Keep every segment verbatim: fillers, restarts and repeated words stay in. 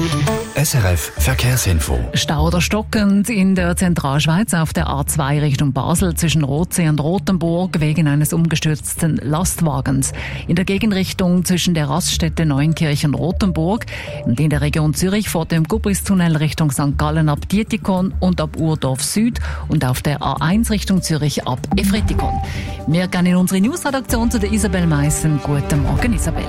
S R F Verkehrsinfo. Stau oder stockend in der Zentralschweiz auf der A zwei Richtung Basel zwischen Rothsee und Rothenburg wegen eines umgestürzten Lastwagens. In der Gegenrichtung zwischen der Raststätte Neunkirch und Rothenburg und in der Region Zürich vor dem Gubristunnel Richtung Sankt Gallen ab Dietikon und ab Urdorf Süd und auf der A eins Richtung Zürich ab Efretikon. Wir gehen in unsere Newsredaktion zu der Isabel Meissen. Guten Morgen, Isabel.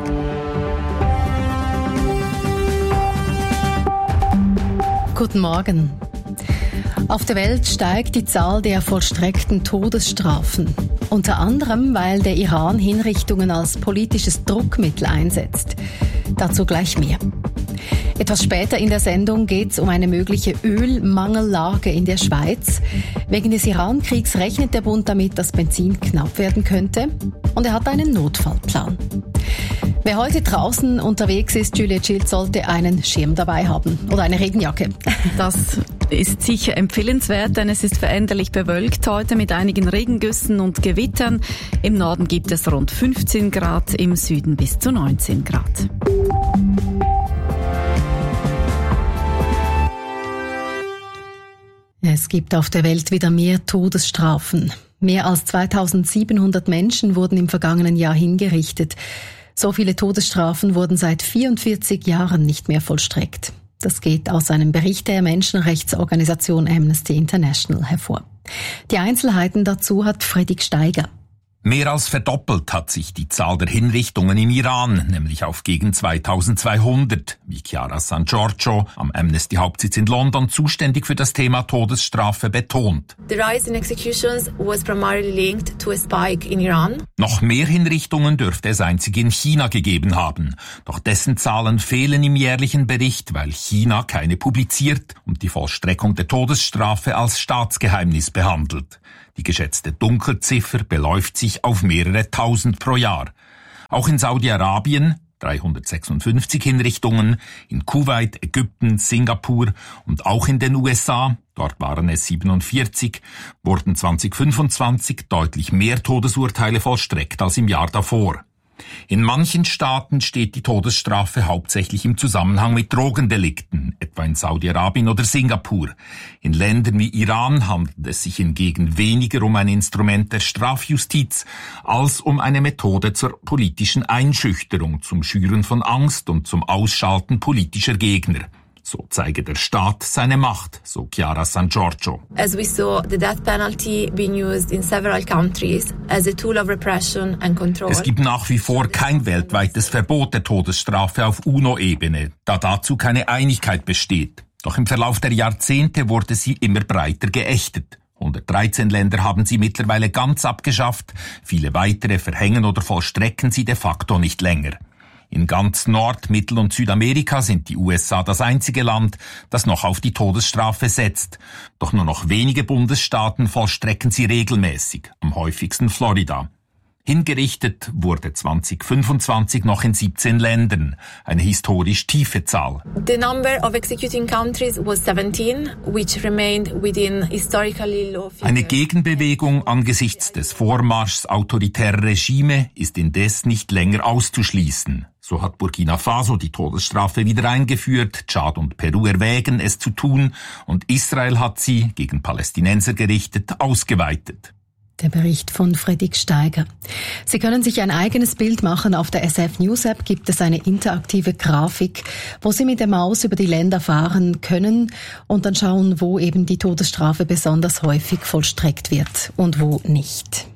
Guten Morgen. Auf der Welt steigt die Zahl der vollstreckten Todesstrafen. Unter anderem, weil der Iran Hinrichtungen als politisches Druckmittel einsetzt. Dazu gleich mehr. Etwas später in der Sendung geht es um eine mögliche Ölmangellage in der Schweiz. Wegen des Iran-Kriegs rechnet der Bund damit, dass Benzin knapp werden könnte. Und er hat einen Notfallplan. Wer heute draußen unterwegs ist, Julia Schild, sollte einen Schirm dabei haben oder eine Regenjacke. Das ist sicher empfehlenswert, denn es ist veränderlich bewölkt heute mit einigen Regengüssen und Gewittern. Im Norden gibt es rund fünfzehn Grad, im Süden bis zu neunzehn Grad. Es gibt auf der Welt wieder mehr Todesstrafen. Mehr als zweitausendsiebenhundert Menschen wurden im vergangenen Jahr hingerichtet. So viele Todesstrafen wurden seit vierundvierzig Jahren nicht mehr vollstreckt. Das geht aus einem Bericht der Menschenrechtsorganisation Amnesty International hervor. Die Einzelheiten dazu hat Fredrik Steiger. Mehr als verdoppelt hat sich die Zahl der Hinrichtungen im Iran, nämlich auf gegen zweitausendzweihundert, wie Chiara San Giorgio am Amnesty-Hauptsitz in London zuständig für das Thema Todesstrafe betont. The rise in executions was primarily linked to a spike in Iran. Noch mehr Hinrichtungen dürfte es einzig in China gegeben haben. Doch dessen Zahlen fehlen im jährlichen Bericht, weil China keine publiziert und die Vollstreckung der Todesstrafe als Staatsgeheimnis behandelt. Die geschätzte Dunkelziffer beläuft sich auf mehrere Tausend pro Jahr. Auch in Saudi-Arabien dreihundertsechsundfünfzig Hinrichtungen, in Kuwait, Ägypten, Singapur und auch in den U S A, dort waren es siebenundvierzig, wurden zweitausendfünfundzwanzig deutlich mehr Todesurteile vollstreckt als im Jahr davor. In manchen Staaten steht die Todesstrafe hauptsächlich im Zusammenhang mit Drogendelikten, etwa in Saudi-Arabien oder Singapur. In Ländern wie Iran handelt es sich hingegen weniger um ein Instrument der Strafjustiz als um eine Methode zur politischen Einschüchterung, zum Schüren von Angst und zum Ausschalten politischer Gegner. So zeige der Staat seine Macht, so Chiara San Giorgio. As we saw the death penalty being used in several countries as a tool of repression and control. Es gibt nach wie vor kein weltweites Verbot der Todesstrafe auf U N O-Ebene, da dazu keine Einigkeit besteht. Doch im Verlauf der Jahrzehnte wurde sie immer breiter geächtet. hundertdreizehn Länder haben sie mittlerweile ganz abgeschafft, viele weitere verhängen oder vollstrecken sie de facto nicht länger. In ganz Nord-, Mittel- und Südamerika sind die U S A das einzige Land, das noch auf die Todesstrafe setzt. Doch nur noch wenige Bundesstaaten vollstrecken sie regelmäßig, am häufigsten Florida. Hingerichtet wurde zweitausendfünfundzwanzig noch in siebzehn Ländern, eine historisch tiefe Zahl. The number of executing countries was seventeen, which remained within historically low figures. Eine Gegenbewegung angesichts des Vormarschs autoritärer Regime ist indes nicht länger auszuschließen. So hat Burkina Faso die Todesstrafe wieder eingeführt, Tschad und Peru erwägen, es zu tun, und Israel hat sie, gegen Palästinenser gerichtet, ausgeweitet. Der Bericht von Fredrik Steiger. Sie können sich ein eigenes Bild machen. Auf der S R F News App gibt es eine interaktive Grafik, wo Sie mit der Maus über die Länder fahren können und dann schauen, wo eben die Todesstrafe besonders häufig vollstreckt wird und wo nicht.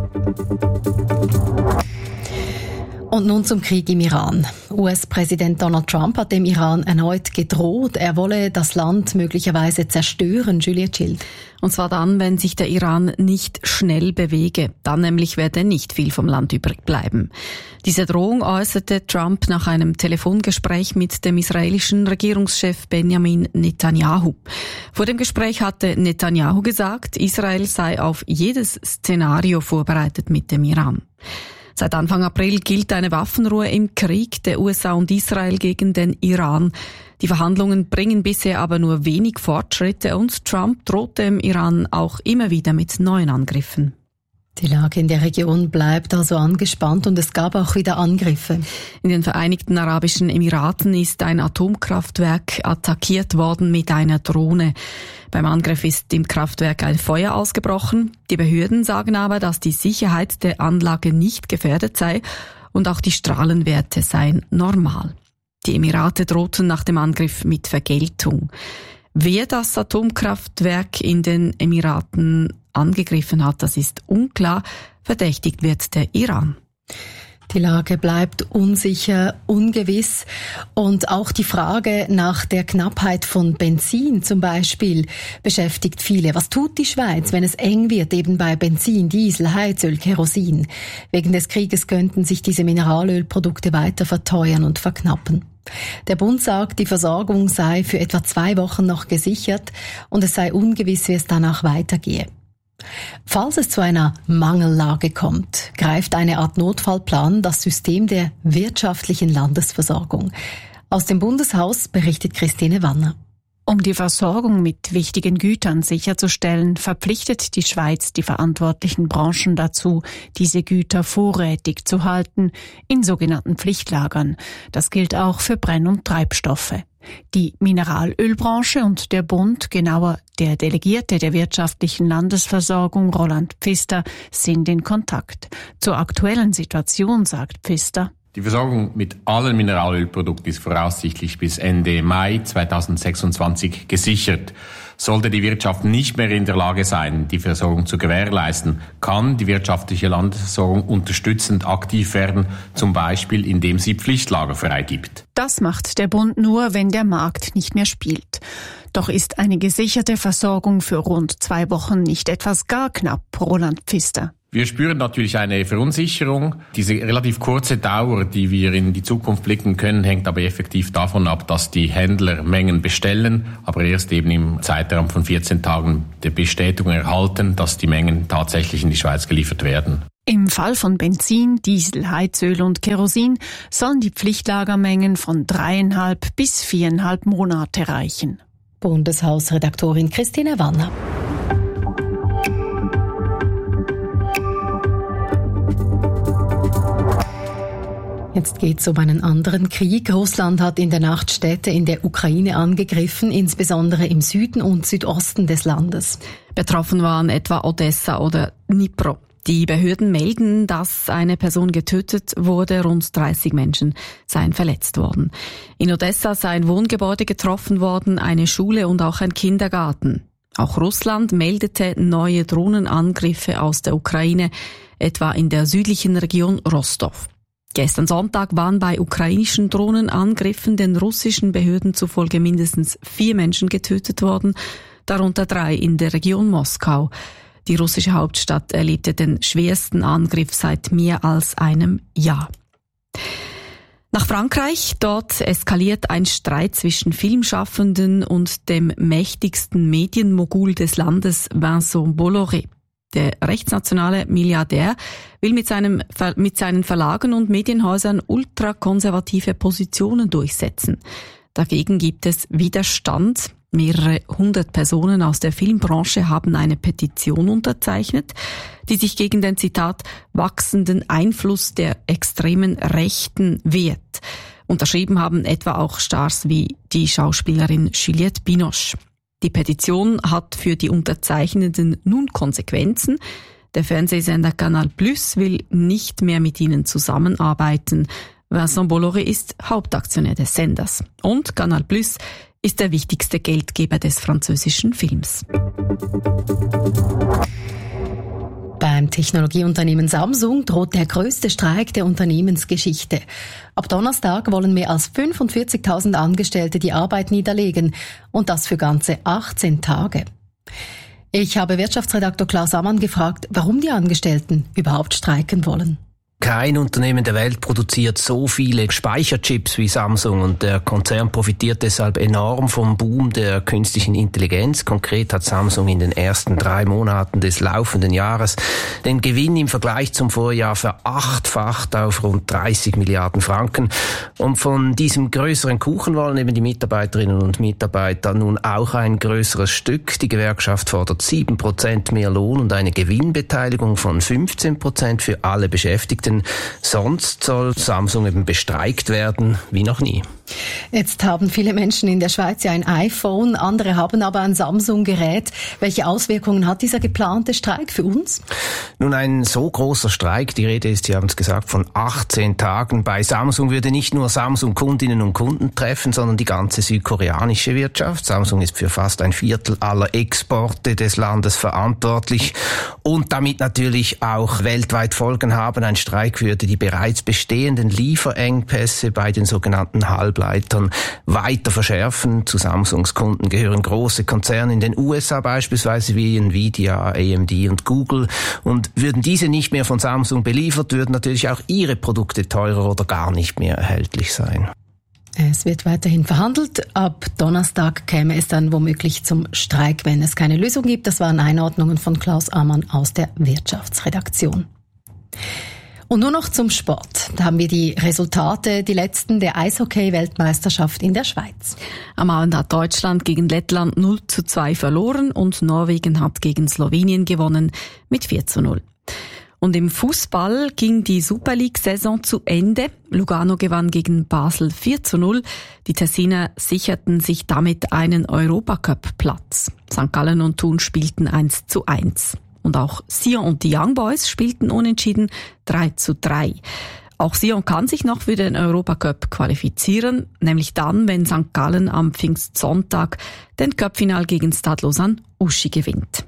Und nun zum Krieg im Iran. U S-Präsident Donald Trump hat dem Iran erneut gedroht, er wolle das Land möglicherweise zerstören. Julia Schild. Und zwar dann, wenn sich der Iran nicht schnell bewege. Dann nämlich werde nicht viel vom Land übrig bleiben. Diese Drohung äußerte Trump nach einem Telefongespräch mit dem israelischen Regierungschef Benjamin Netanyahu. Vor dem Gespräch hatte Netanyahu gesagt, Israel sei auf jedes Szenario vorbereitet mit dem Iran. Seit Anfang April gilt eine Waffenruhe im Krieg der U S A und Israel gegen den Iran. Die Verhandlungen bringen bisher aber nur wenig Fortschritte und Trump droht dem Iran auch immer wieder mit neuen Angriffen. Die Lage in der Region bleibt also angespannt und es gab auch wieder Angriffe. In den Vereinigten Arabischen Emiraten ist ein Atomkraftwerk attackiert worden mit einer Drohne. Beim Angriff ist im Kraftwerk ein Feuer ausgebrochen. Die Behörden sagen aber, dass die Sicherheit der Anlage nicht gefährdet sei und auch die Strahlenwerte seien normal. Die Emirate drohten nach dem Angriff mit Vergeltung. Wer das Atomkraftwerk in den Emiraten angegriffen hat, das ist unklar. Verdächtigt wird der Iran. Die Lage bleibt unsicher, ungewiss und auch die Frage nach der Knappheit von Benzin zum Beispiel beschäftigt viele. Was tut die Schweiz, wenn es eng wird, eben bei Benzin, Diesel, Heizöl, Kerosin? Wegen des Krieges könnten sich diese Mineralölprodukte weiter verteuern und verknappen. Der Bund sagt, die Versorgung sei für etwa zwei Wochen noch gesichert und es sei ungewiss, wie es danach weitergehe. Falls es zu einer Mangellage kommt, greift eine Art Notfallplan das System der wirtschaftlichen Landesversorgung. Aus dem Bundeshaus berichtet Christine Wanner. Um die Versorgung mit wichtigen Gütern sicherzustellen, verpflichtet die Schweiz die verantwortlichen Branchen dazu, diese Güter vorrätig zu halten, in sogenannten Pflichtlagern. Das gilt auch für Brenn- und Treibstoffe. Die Mineralölbranche und der Bund, genauer der Delegierte der wirtschaftlichen Landesversorgung Roland Pfister, sind in Kontakt. Zur aktuellen Situation sagt Pfister: Die Versorgung mit allen Mineralölprodukten ist voraussichtlich bis Ende Mai zweitausendsechsundzwanzig gesichert. Sollte die Wirtschaft nicht mehr in der Lage sein, die Versorgung zu gewährleisten, kann die wirtschaftliche Landesversorgung unterstützend aktiv werden, zum Beispiel indem sie Pflichtlager freigibt. Das macht der Bund nur, wenn der Markt nicht mehr spielt. Doch ist eine gesicherte Versorgung für rund zwei Wochen nicht etwas gar knapp, Roland Pfister. Wir spüren natürlich eine Verunsicherung. Diese relativ kurze Dauer, die wir in die Zukunft blicken können, hängt aber effektiv davon ab, dass die Händler Mengen bestellen, aber erst eben im Zeitraum von vierzehn Tagen der Bestätigung erhalten, dass die Mengen tatsächlich in die Schweiz geliefert werden. Im Fall von Benzin, Diesel, Heizöl und Kerosin sollen die Pflichtlagermengen von dreieinhalb bis viereinhalb Monate reichen. Bundeshausredaktorin Christine Wanner. Jetzt geht es um einen anderen Krieg. Russland hat in der Nacht Städte in der Ukraine angegriffen, insbesondere im Süden und Südosten des Landes. Betroffen waren etwa Odessa oder Dnipro. Die Behörden melden, dass eine Person getötet wurde, rund dreißig Menschen seien verletzt worden. In Odessa sei ein Wohngebäude getroffen worden, eine Schule und auch ein Kindergarten. Auch Russland meldete neue Drohnenangriffe aus der Ukraine, etwa in der südlichen Region Rostov. Gestern Sonntag waren bei ukrainischen Drohnenangriffen den russischen Behörden zufolge mindestens vier Menschen getötet worden, darunter drei in der Region Moskau. Die russische Hauptstadt erlebte den schwersten Angriff seit mehr als einem Jahr. Nach Frankreich, dort eskaliert ein Streit zwischen Filmschaffenden und dem mächtigsten Medienmogul des Landes, Vincent Bolloré. Der rechtsnationale Milliardär will mit, seinem, mit seinen Verlagen und Medienhäusern ultrakonservative Positionen durchsetzen. Dagegen gibt es Widerstand. Mehrere hundert Personen aus der Filmbranche haben eine Petition unterzeichnet, die sich gegen den, Zitat, wachsenden Einfluss der extremen Rechten wehrt. Unterschrieben haben etwa auch Stars wie die Schauspielerin Juliette Binoche. Die Petition hat für die Unterzeichnenden nun Konsequenzen. Der Fernsehsender Canal Plus will nicht mehr mit ihnen zusammenarbeiten. Vincent Bolloré ist Hauptaktionär des Senders. Und Canal Plus ist der wichtigste Geldgeber des französischen Films. Beim Technologieunternehmen Samsung droht der größte Streik der Unternehmensgeschichte. Ab Donnerstag wollen mehr als fünfundvierzigtausend Angestellte die Arbeit niederlegen und das für ganze achtzehn Tage. Ich habe Wirtschaftsredaktor Klaus Ammann gefragt, warum die Angestellten überhaupt streiken wollen. Kein Unternehmen der Welt produziert so viele Speicherchips wie Samsung und der Konzern profitiert deshalb enorm vom Boom der künstlichen Intelligenz. Konkret hat Samsung in den ersten drei Monaten des laufenden Jahres den Gewinn im Vergleich zum Vorjahr verachtfacht auf rund dreißig Milliarden Franken. Und von diesem größeren Kuchen wollen eben die Mitarbeiterinnen und Mitarbeiter nun auch ein größeres Stück. Die Gewerkschaft fordert sieben Prozent mehr Lohn und eine Gewinnbeteiligung von fünfzehn Prozent für alle Beschäftigten. Sonst soll Samsung eben bestreikt werden wie noch nie. Jetzt haben viele Menschen in der Schweiz ja ein iPhone, andere haben aber ein Samsung-Gerät. Welche Auswirkungen hat dieser geplante Streik für uns? Nun, ein so großer Streik, die Rede ist, Sie haben es gesagt, von achtzehn Tagen bei Samsung würde nicht nur Samsung-Kundinnen und Kunden treffen, sondern die ganze südkoreanische Wirtschaft. Samsung ist für fast ein Viertel aller Exporte des Landes verantwortlich und damit natürlich auch weltweit Folgen haben. Ein Streik würde die bereits bestehenden Lieferengpässe bei den sogenannten Halbleitern weiter verschärfen. Zu Samsungs Kunden gehören große Konzerne in den U S A beispielsweise wie Nvidia, A M D und Google. Und würden diese nicht mehr von Samsung beliefert, würden natürlich auch ihre Produkte teurer oder gar nicht mehr erhältlich sein. Es wird weiterhin verhandelt. Ab Donnerstag käme es dann womöglich zum Streik, wenn es keine Lösung gibt. Das waren Einordnungen von Klaus Ammann aus der Wirtschaftsredaktion. Und nur noch zum Sport. Da haben wir die Resultate, die letzten der Eishockey-Weltmeisterschaft in der Schweiz. Am Abend hat Deutschland gegen Lettland null zu zwei verloren und Norwegen hat gegen Slowenien gewonnen mit vier zu null. Und im Fußball ging die Super League-Saison zu Ende. Lugano gewann gegen Basel vier zu null. Die Tessiner sicherten sich damit einen Europacup-Platz. Sankt Gallen und Thun spielten eins zu eins. Und auch Sion und die Young Boys spielten unentschieden drei zu drei. Auch Sion kann sich noch für den Europacup qualifizieren, nämlich dann, wenn Sankt Gallen am Pfingstsonntag den Cupfinal gegen Stade Lausanne-Uschi gewinnt.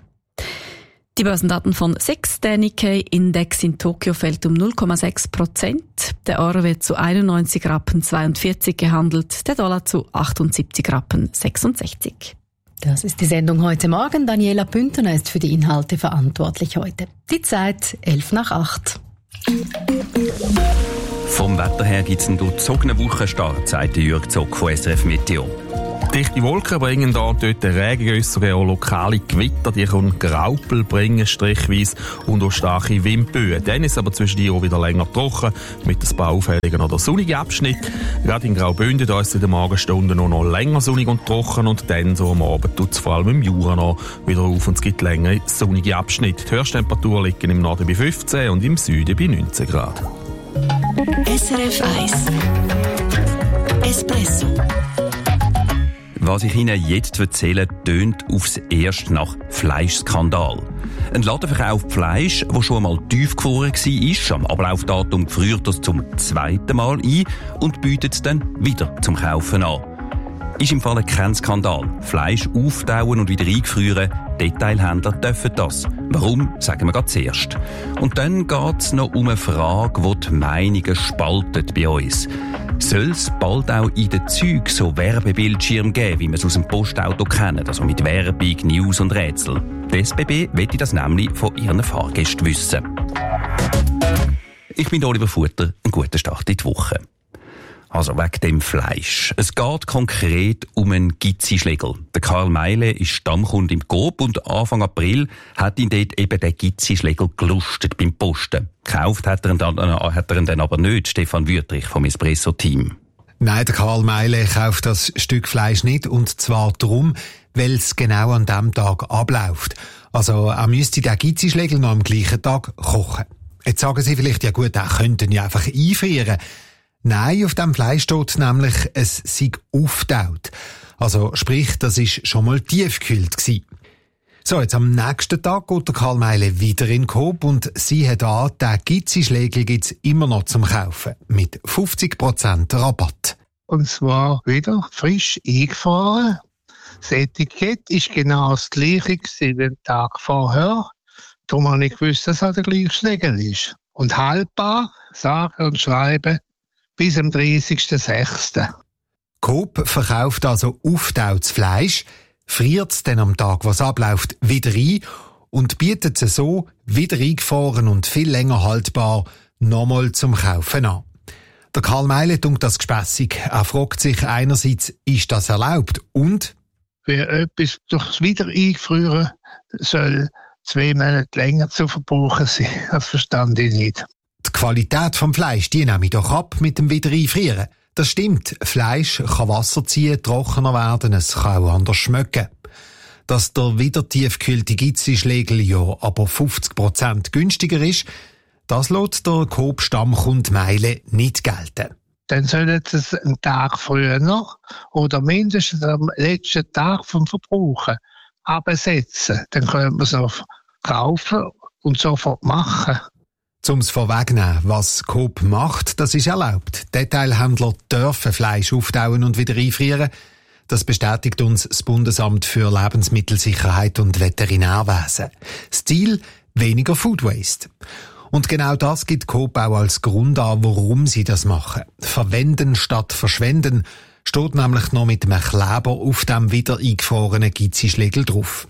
Die Börsendaten von S I X, der Nikkei-Index in Tokio fällt um null Komma sechs Prozent. Der Euro wird zu einundneunzig Rappen zweiundvierzig gehandelt, der Dollar zu achtundsiebzig Rappen sechsundsechzig. Das ist die Sendung heute Morgen. Daniela Püntener ist für die Inhalte verantwortlich heute. Die Zeit elf nach acht. Vom Wetter her gibt es einen durchzogenen Wochenstart, sagt Jürg Zock von S R F Meteo. Dichte Wolken bringen da und dort Regengüsse, auch lokale Gewitter, die können Graupel bringen, strichweise, und auch starke Windböen. Dann ist aber zwischendurch auch wieder länger trocken, mit ein paar auffälligen oder sonnigen Abschnitten. Gerade in Graubünden, da ist es in den Morgenstunden noch, noch länger sonnig und trocken, und dann so am Abend tut es vor allem im Jura noch wieder auf und es gibt längere sonnige Abschnitte. Die Höchsttemperaturen liegen im Norden bei fünfzehn und im Süden bei neunzehn Grad. S R F eins Espresso. Was ich Ihnen jetzt erzähle, tönt aufs Erste nach Fleischskandal. Ein Laden verkauft Fleisch, das schon einmal tiefgefroren war. Am Ablaufdatum friert es zum zweiten Mal ein und bietet es dann wieder zum Kaufen an. Ist im Fall kein Skandal. Fleisch auftauen und wieder eingefrieren, Detailhändler dürfen das. Warum, sagen wir gerade zuerst. Und dann geht es noch um eine Frage, die die Meinungen spaltet bei uns. Soll es bald auch in den Zügen so Werbebildschirm geben, wie wir es aus dem Postauto kennen, also mit Werbung, News und Rätsel? Die S B B möchte das nämlich von ihren Fahrgästen wissen. Ich bin Oliver Futter, einen guten Start in die Woche. Also wegen dem Fleisch. Es geht konkret um einen Gizzi-Schlegel. Der Karl Meile ist Stammkunde im Coop und Anfang April hat ihn dort eben der Gizzi-Schlegel gelustet beim Posten. Gekauft hat er ihn dann, äh, hat er ihn dann aber nicht, Stefan Wüttrich vom Espresso-Team. Nein, der Karl Meile kauft das Stück Fleisch nicht, und zwar darum, weil es genau an diesem Tag abläuft. Also er müsste den Gizzi-Schlegel noch am gleichen Tag kochen. Jetzt sagen Sie vielleicht, ja gut, er könnte ihn ja einfach einfrieren. Nein, auf dem Fleisch steht nämlich, es sei aufgetaut. Also sprich, das ist schon mal tiefgekühlt gsi. So, jetzt am nächsten Tag geht der Karl Meile wieder in den Coop und sie hat an, den Gizzi-Schlegel gibt's immer noch zum Kaufen. Mit fünfzig Prozent Rabatt. Und zwar wieder frisch eingefahren. Das Etikett ist genau das gleiche wie den Tag vorher. Darum habe ich gewusst, dass es der gleiche Schlegel ist. Und haltbar, sagen und schreiben, bis am dreißigsten sechsten Coop verkauft also auftautes Fleisch, friert es dann am Tag, was abläuft, wieder ein und bietet es so, wieder eingefroren und viel länger haltbar, nochmal zum Kaufen an. Der Karl Meile tut das gespässig. Er fragt sich einerseits, ist das erlaubt? Und? Wer etwas durchs Wiedereinfrieren soll zwei Monate länger zu verbrauchen sein, das verstand ich nicht. Die Qualität vom Fleisch, die nehme ich doch ab mit dem Wiedereinfrieren. Das stimmt. Fleisch kann Wasser ziehen, trockener werden, es kann auch anders schmecken. Dass der wieder tiefgekühlte Gitzischlegel ja aber fünfzig Prozent günstiger ist, das lässt der Coop-Stammkunde Meile nicht gelten. Dann sollen sie es einen Tag früher noch oder mindestens am letzten Tag vom Verbrauchen absetzen. Dann können wir es auch kaufen und sofort machen. Um es vorwegnehmen, was Coop macht, das ist erlaubt. Detailhändler dürfen Fleisch auftauen und wieder einfrieren. Das bestätigt uns das Bundesamt für Lebensmittelsicherheit und Veterinärwesen. Das Ziel: weniger Food Waste. Und genau das gibt Coop auch als Grund an, warum sie das machen. Verwenden statt verschwenden steht nämlich noch mit einem Kleber auf dem wieder eingefrorenen Gitzischlegel drauf.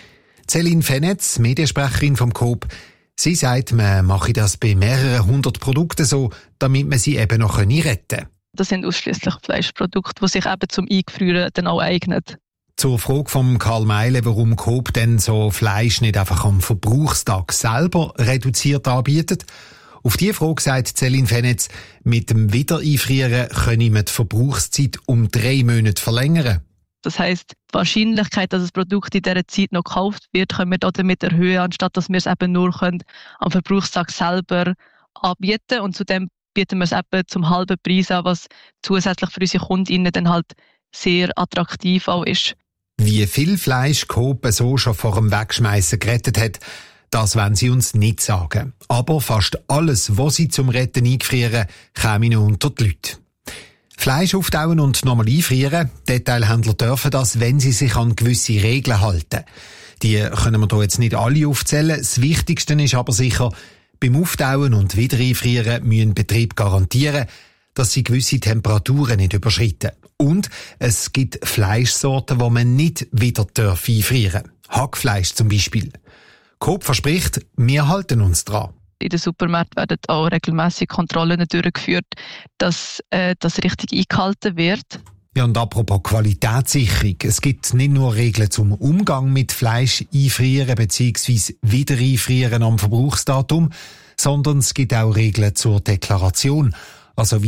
Céline Fenetz, Mediensprecherin vom Coop, sie sagt, man mache das bei mehreren hundert Produkten so, damit man sie eben noch retten können. Das sind ausschliesslich Fleischprodukte, die sich eben zum Eingefrieren dann auch eignen. Zur Frage von Karl Meile, warum Coop denn so Fleisch nicht einfach am Verbrauchstag selber reduziert anbietet. Auf diese Frage sagt Céline Fenetz, mit dem Wiedereinfrieren könne man die Verbrauchszeit um drei Monate verlängern. Das heisst, die Wahrscheinlichkeit, dass das Produkt in dieser Zeit noch gekauft wird, können wir damit erhöhen, anstatt dass wir es eben nur können am Verbrauchstag selber anbieten. Und zudem bieten wir es eben zum halben Preis an, was zusätzlich für unsere KundInnen dann halt sehr attraktiv auch ist. Wie viel Fleisch Coop so schon vor dem Wegschmeissen gerettet hat, das wollen sie uns nicht sagen. Aber fast alles, was sie zum Retten eingefrieren, käme noch unter die Leute. Fleisch auftauen und nochmal einfrieren. Detailhändler dürfen das, wenn sie sich an gewisse Regeln halten. Die können wir hier jetzt nicht alle aufzählen. Das Wichtigste ist aber sicher, beim Auftauen und Wiedereinfrieren müssen Betriebe garantieren, dass sie gewisse Temperaturen nicht überschreiten. Und es gibt Fleischsorten, die man nicht wieder einfrieren darf. Hackfleisch zum Beispiel. Coop verspricht, wir halten uns dran. In den Supermärkten werden auch regelmässig Kontrollen durchgeführt, dass äh, das richtig eingehalten wird. Ja, und apropos Qualitätssicherung. Es gibt nicht nur Regeln zum Umgang mit Fleisch einfrieren bzw. wieder einfrieren am Verbrauchsdatum, sondern es gibt auch Regeln zur Deklaration. Also